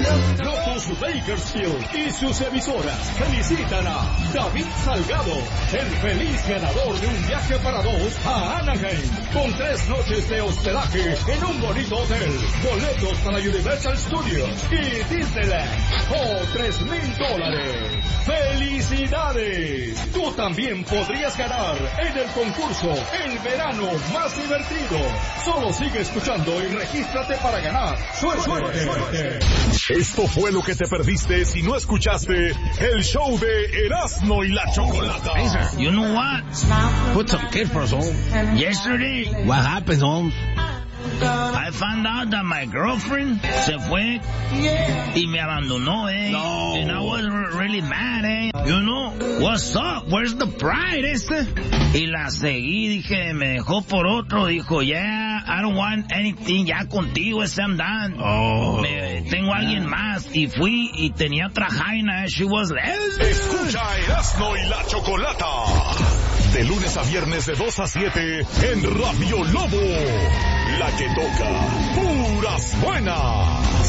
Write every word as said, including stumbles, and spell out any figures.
Lotus Bakersfield y sus emisoras felicitan a David Salgado, el feliz ganador de un viaje para dos a Anaheim, con tres noches de hospedaje en un bonito hotel, boletos para Universal Studios y Disneyland, o tres mil dólares. ¡Felicidades! Tú también podrías ganar en el concurso El Verano Más Divertido. Solo sigue escuchando y regístrate para ganar. ¡Suerte! ¡Suerte! ¡Suerte! Esto fue lo que te perdiste si no escuchaste el show de Erasmo y la Chocolata. Hey, sir, you know what? Put some kippers on. Yesterday, what happened, home? I found out that my girlfriend se fue y me abandonó, eh. No. And I was really mad, eh. You know, what's up? Where's the pride, este? Y la seguí, dije, me dejó por otro. Dijo, yeah, I don't want anything ya contigo, este, I'm done. Oh. Me, tengo a alguien más. Y fui y tenía otra jaina, eh. She was lesbian. Escucha Erasmo y la Chocolata. De lunes a viernes de dos a siete en Radio Lobo. La que toca puras buenas.